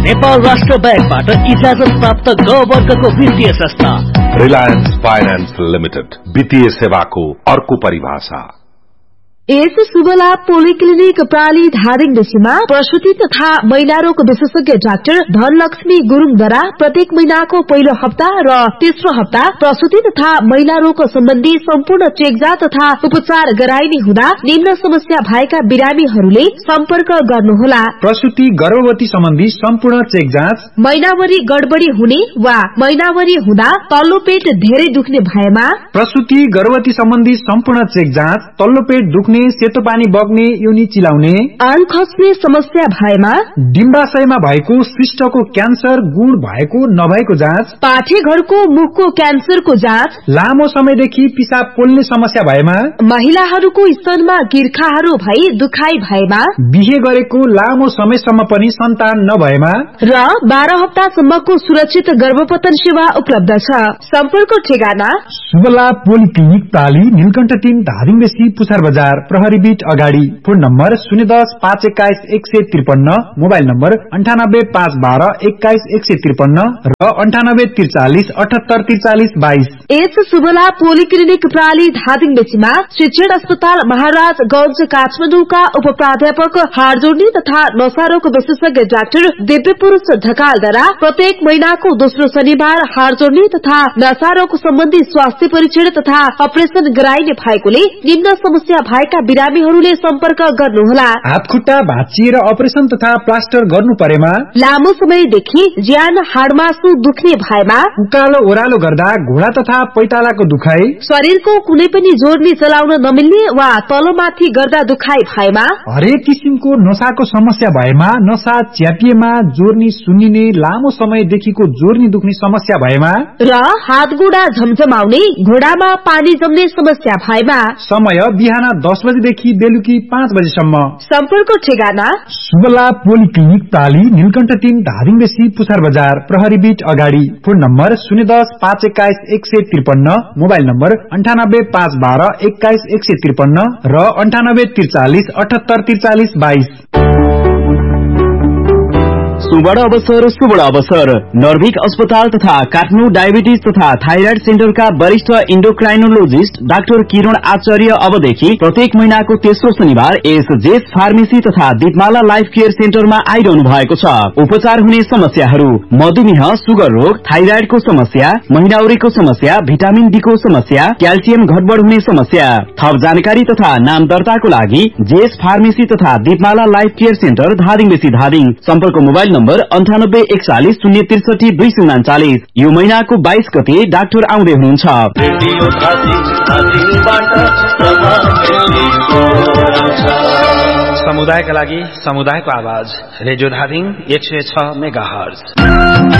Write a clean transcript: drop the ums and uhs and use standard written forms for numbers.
नेपाल राष्ट्र बैंकबाट इजाजत प्राप्त ग वर्गको वित्तीय संस्था रिलायंस फाइनेंस लिमिटेड वित्तीय सेवाको अर्को परिभाषा। यस शुभलाभ पोलिक्लिनिक प्राली धादिङ बेसीमा प्रसूति तथा महिला रोग विशेषज्ञ डाक्टर धनलक्ष्मी गुरुङद्वारा प्रत्येक महिनाको पहिलो हप्ता र तेस्रो हप्ता प्रसूति तथा महिला रोग सम्बन्धी सम्पूर्ण चेकजाँच तथा उपचार गराइने हुँदा निम्न समस्या भएका बिरामीहरूले सम्पर्क गर्नुहोला। प्रसूति गर्भवती सम्बन्धी सम्पूर्ण चेकजाँच, महिनावरी गडबडी हुने वा महिनावरी हुँदा तल्लो पेट धेरै दुख्ने भएमा, प्रसूति गर्भवती सम्बन्धी सम्पूर्ण चेकजाँच, तल्लो पेट दुख्ने, सेतो पानी बग्ने, योनि चिलाउने, आन खस्ने समस्या भएमा, डिम्बाशयमा भएको सिस्टको क्यान्सर गुण भएको नभएको जाँच, पाठेघरको मुखको क्यान्सरको जाँच, लामो समयदेखि पिसाब पोल्ने समस्या भएमा, महिलाहरूको स्तनमा गिर्खाहरू भई दुखाइ भएमा, बिहे गरेको लामो समयसम्म पनि सन्तान नभएमा र 12 हप्तासम्मको सुरक्षित गर्भपतन सेवा उपलब्ध छ। सम्पर्क ठेगाना शुभलाभ पोलिक्लिनिक प्राली नीलकण्ठ 3 धादिङ बेसी पुछार बजार प्रहरी बीट अगाडि। फोन नम्बर 010-521-153, मोबाइल नम्बर 98-512-21153 र 98-43-78-43-22। यस शुभलाभ पोलिक्लिनिक प्राली धादिङ बेसीमा शिक्षण अस्पताल महाराजगंज काठमाडौँका उप प्राध्यापक हाडजोड्ने तथा नशारोग विशेषज्ञ डाक्टर दिव्य पुरूष ढकालद्वारा प्रत्येक महिनाको दोस्रो शनिबार हाडजोड्ने तथा नशारोग सम्बन्धी स्वास्थ्य परीक्षण तथा अपरेशन गराइने भएकोले निम्न समस्या भएका बिरामीहरूले सम्पर्क गर्नुहोला। हात खुट्टा भाँचिएर अपरेशन तथा प्लास्टर गर्नु परेमा, लामो समयदेखि ज्यान हाडमासु दुख्ने भएमा, उकालो ओह्रालो गर्दा घोडा तथा पैतालाको दुखाइ, शरीरको कुनै पनि जोड्नी चलाउन नमिल्ने वा तलमाथि गर्दा दुखाइ भएमा, हरेक किसिमको नशाको समस्या भएमा, नशा च्यापिएमा जोर्नी सुन्निने, लामो समयदेखिको जोर्नी दुख्ने समस्या भएमा र हात गोडा झमझमाउने, घोडामा पानी जम्ने समस्या भएमा समय बिहान 10 बजेदेखि बेलुकी 5 बजेसम्म। सम्पर्क ठेगाना शुभलाभ पोलिक्लिनिक प्राली नीलकण्ठ 3 धादिङ बेसी पुछार बजार प्रहरी बीट अगाडि। फोन नम्बर 010-521-153, मोबाइल नम्बर 98-512-21153 र 98-43-78-43-22। सुवर्ण अवसर नर्भिक अस्पताल तथा काठमाडौँ डायबिटिज तथा थाइराइड सेन्टरका वरिष्ठ इन्डोक्राइनोलोजिस्ट डाक्टर किरण आचार्य अबदेखि प्रत्येक महिनाको तेस्रो शनिबार जेस फार्मेसी तथा दीपमाला लाइफ केयर सेन्टरमा आइरहनु भएको छ। उपचार हुने समस्याहरू मधुमेह, सुगर रोग, थाइराइडको समस्या, महिनाउरीको समस्या, भिटामिन डी को समस्या, क्याल्सियम घटबड हुने समस्या। थप जानकारी तथा नाम दर्ताको लागि जेस फार्मेसी तथा दीपमाला लाइफ केयर सेन्टर धादिङ बेसी धादिङ। सम्पर्क मोबाइल नम्बर 98-41-063-239। यो महिनाको 22 गते डाक्टर आउँदै हुनुहुन्छ। समुदायका लागि समुदायको आवाज रेडियो धादिङ 106 मेगाहर्ज।